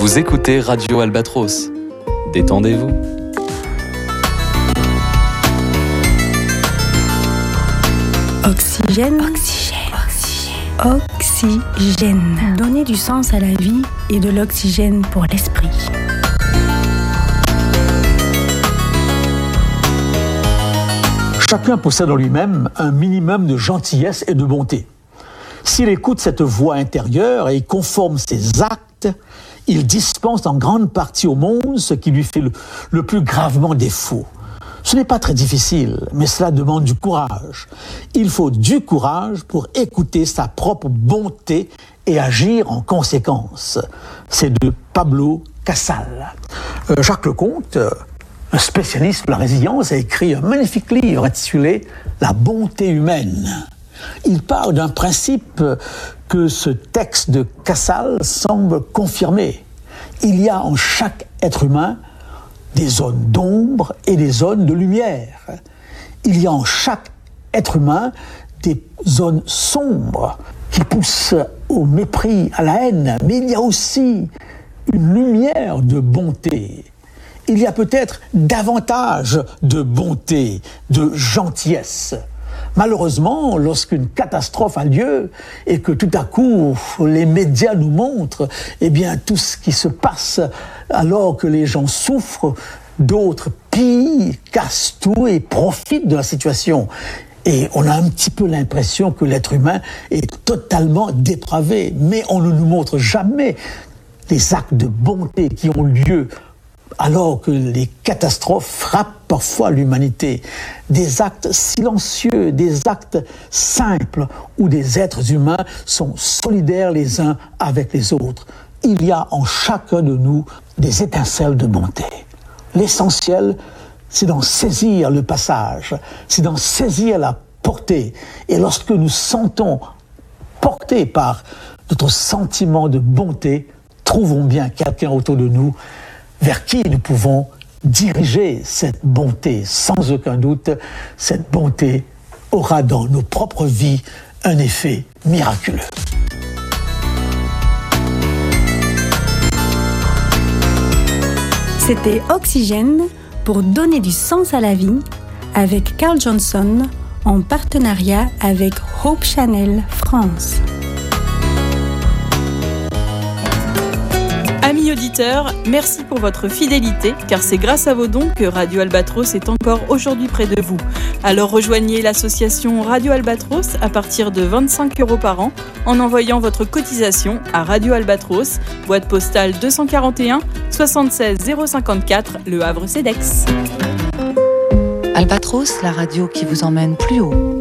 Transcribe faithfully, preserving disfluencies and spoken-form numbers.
Vous écoutez Radio Albatros. Détendez-vous. Oxygène. Oxygène. Oxygène. Oxygène. Donner du sens à la vie et de l'oxygène pour l'esprit. Chacun possède en lui-même un minimum de gentillesse et de bonté. S'il écoute cette voix intérieure et conforme ses actes, il dispense en grande partie au monde ce qui lui fait le, le plus gravement défaut. Ce n'est pas très difficile, mais cela demande du courage. Il faut du courage pour écouter sa propre bonté et agir en conséquence. C'est de Pablo Casals. Euh, Jacques Lecomte, un spécialiste de la résilience, a écrit un magnifique livre intitulé « La bonté humaine ». Il parle d'un principe que ce texte de Casals semble confirmer. Il y a en chaque être humain des zones d'ombre et des zones de lumière. Il y a en chaque être humain des zones sombres qui poussent au mépris, à la haine, mais il y a aussi une lumière de bonté. Il y a peut-être davantage de bonté, de gentillesse. Malheureusement, lorsqu'une catastrophe a lieu et que tout à coup les médias nous montrent eh bien, tout ce qui se passe alors que les gens souffrent, d'autres pillent, cassent tout et profitent de la situation. Et on a un petit peu l'impression que l'être humain est totalement dépravé, mais on ne nous montre jamais les actes de bonté qui ont lieu alors que les catastrophes frappent parfois l'humanité. Des actes silencieux, des actes simples où des êtres humains sont solidaires les uns avec les autres. Il y a en chacun de nous des étincelles de bonté. L'essentiel, c'est d'en saisir le passage, c'est d'en saisir la portée. Et lorsque nous sentons portés par notre sentiment de bonté, trouvons bien quelqu'un autour de nous vers qui nous pouvons diriger cette bonté. Sans aucun doute, cette bonté aura dans nos propres vies un effet miraculeux. C'était Oxygène pour donner du sens à la vie avec Carl Johnson en partenariat avec Hope Channel France. Amis auditeurs, merci pour votre fidélité, car c'est grâce à vos dons que Radio Albatros est encore aujourd'hui près de vous. Alors rejoignez l'association Radio Albatros à partir de vingt-cinq euros par an en envoyant votre cotisation à Radio Albatros, boîte postale deux cent quarante et un soixante-seize zéro cinquante-quatre, Le Havre-Cedex. Albatros, la radio qui vous emmène plus haut.